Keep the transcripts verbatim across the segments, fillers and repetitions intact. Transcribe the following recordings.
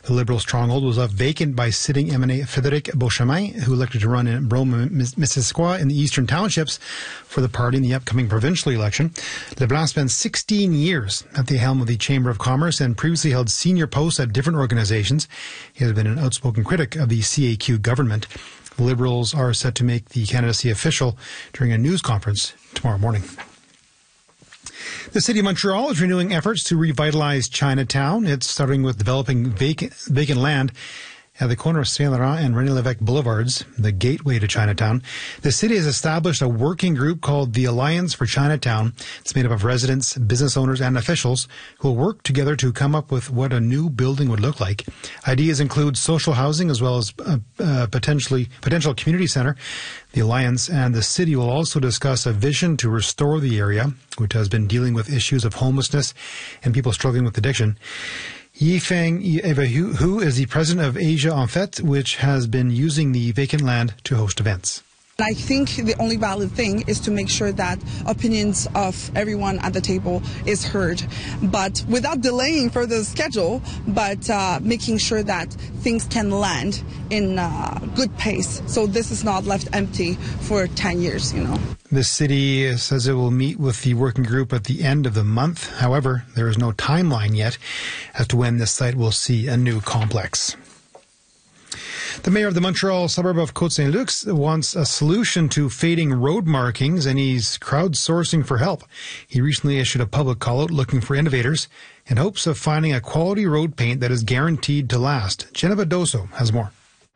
The Liberal stronghold was left vacant by sitting M N A Frédéric Beauchemin, who elected to run in Brome-Missisquoi in the Eastern Townships for the party in the upcoming provincial election. LeBlanc spent sixteen years at the helm of the Chamber of Commerce and previously held senior posts at different organizations. He has been an outspoken critic of the C A Q government. The Liberals are set to make the candidacy official during a news conference tomorrow morning. The City of Montreal is renewing efforts to revitalize Chinatown. It's starting with developing vacant, vacant land at the corner of Saint-Laurent and René Lévesque Boulevards, the gateway to Chinatown. The city has established a working group called the Alliance for Chinatown. It's made up of residents, business owners, and officials who will work together to come up with what a new building would look like. Ideas include social housing as well as a, a potentially potential community center. The Alliance and the city will also discuss a vision to restore the area, which has been dealing with issues of homelessness and people struggling with addiction. Yifeng Evahu, who is the president of Asia En Fait, which has been using the vacant land to host events. I think the only valid thing is to make sure that opinions of everyone at the table is heard, but without delaying further schedule, but uh, making sure that things can land in uh, good pace. So this is not left empty for ten years, you know. The city says it will meet with the working group at the end of the month. However, there is no timeline yet as to when this site will see a new complex. The mayor of the Montreal suburb of Côte-Saint-Luc wants a solution to fading road markings, and he's crowdsourcing for help. He recently issued a public call-out looking for innovators in hopes of finding a quality road paint that is guaranteed to last. Jenna Badoso has more.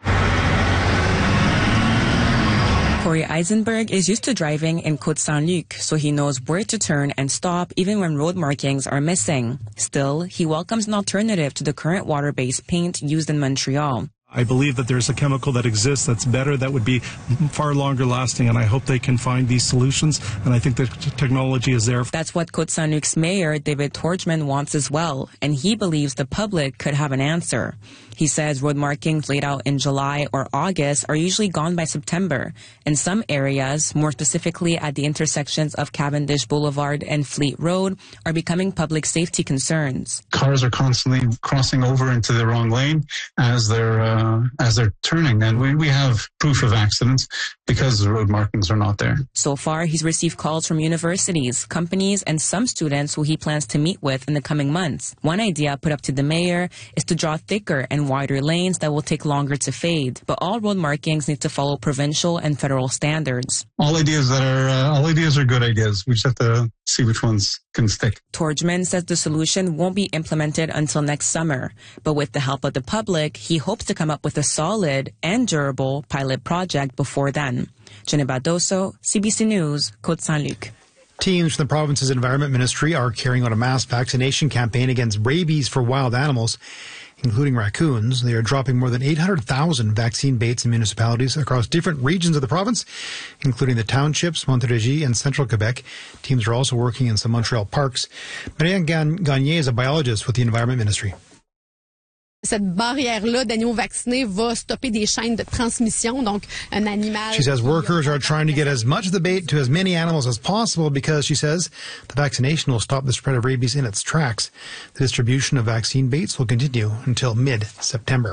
Corey Eisenberg is used to driving in Côte-Saint-Luc, so he knows where to turn and stop even when road markings are missing. Still, he welcomes an alternative to the current water-based paint used in Montreal. I believe that there's a chemical that exists that's better, that would be far longer lasting, and I hope they can find these solutions, and I think the technology is there. That's what Côte-Saint-Luc's mayor, David Torchman, wants as well, and he believes the public could have an answer. He says road markings laid out in July or August are usually gone by September. In some areas, more specifically at the intersections of Cavendish Boulevard and Fleet Road, are becoming public safety concerns. Cars are constantly crossing over into the wrong lane as they're uh, as they're turning, and we, we have proof of accidents because the road markings are not there. So far, he's received calls from universities, companies, and some students who he plans to meet with in the coming months. One idea put up to the mayor is to draw thicker and wider lanes that will take longer to fade, but all road markings need to follow provincial and federal standards. All ideas that are uh, all ideas are good ideas. We just have to see which ones can stick. Torchman says the solution won't be implemented until next summer, but with the help of the public, he hopes to come up with a solid and durable pilot project before then. Jenna Badoso, C B C News, Côte-Saint-Luc. Teams from the province's Environment Ministry are carrying out a mass vaccination campaign against rabies for wild animals, including raccoons. They are dropping more than eight hundred thousand vaccine baits in municipalities across different regions of the province, including the townships, Montérégie, and central Quebec. Teams are also working in some Montreal parks. Marianne Gagné is a biologist with the Environment Ministry. Cette barrière-là d'animaux vaccinés va stopper des chaînes de transmission, donc un animal. She says workers are trying to get as much of the bait to as many animals as possible because, she says, the vaccination will stop the spread of rabies in its tracks. The distribution of vaccine baits will continue until mid-September.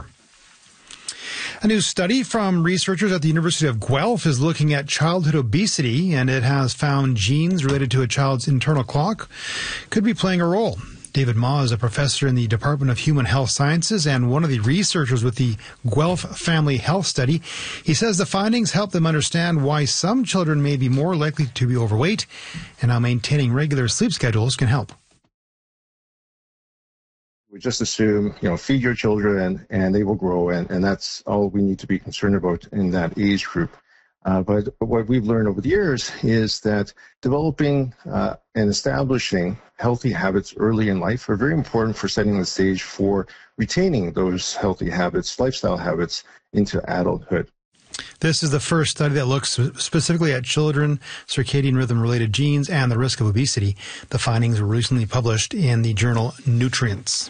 A new study from researchers at the University of Guelph is looking at childhood obesity, and it has found genes related to a child's internal clock could be playing a role. David Ma is a professor in the Department of Human Health Sciences and one of the researchers with the Guelph Family Health Study. He says the findings help them understand why some children may be more likely to be overweight and how maintaining regular sleep schedules can help. We just assume, you know, feed your children and they will grow, and, and that's all we need to be concerned about in that age group. Uh, but what we've learned over the years is that developing uh, and establishing healthy habits early in life are very important for setting the stage for retaining those healthy habits, lifestyle habits, into adulthood. This is the first study that looks specifically at children, circadian rhythm-related genes, and the risk of obesity. The findings were recently published in the journal Nutrients.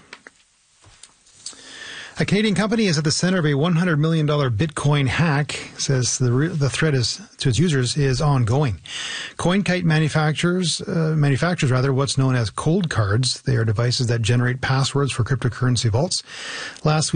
A Canadian company is at the center of a one hundred million dollars Bitcoin hack. Says the the threat is to its users is ongoing. CoinKite manufactures uh, manufactures rather what's known as cold cards. They are devices that generate passwords for cryptocurrency vaults. Last week,